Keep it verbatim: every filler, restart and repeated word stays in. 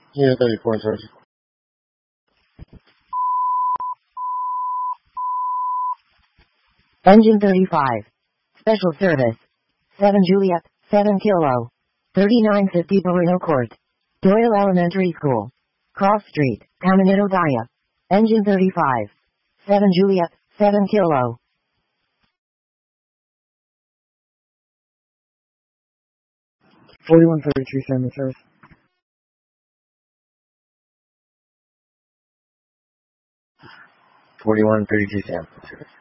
Yeah, thirty-four in service. Engine thirty-five. Special service. seven Juliet, seven Kilo. thirty-nine fifty Barino Court. Doyle Elementary School. Cross Street, Caminito Daya. Engine thirty-five. seven Juliet, seven Kilo. forty-one thirty-two Sam in service. forty-one thirty-two Sam in service.